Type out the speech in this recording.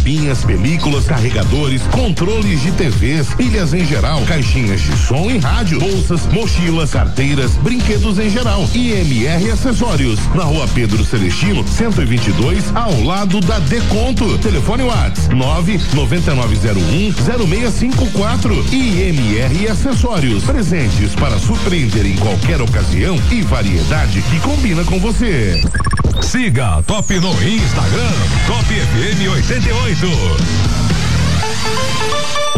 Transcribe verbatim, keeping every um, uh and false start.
capinhas, películas, carregadores, controles de T Vs, pilhas em geral, caixinhas de som e rádio, bolsas, mochilas, carteiras, brinquedos em geral. I M R Acessórios, na rua Pedro Celestino, cento e vinte e dois, ao lado da Deconto. Telefone WhatsApp nove nove nove zero um zero seis cinco quatro. I M R Acessórios, presentes para surpreender em qualquer ocasião e variedade que combina com você. Siga a Top no Instagram, Top F M oitenta e oito.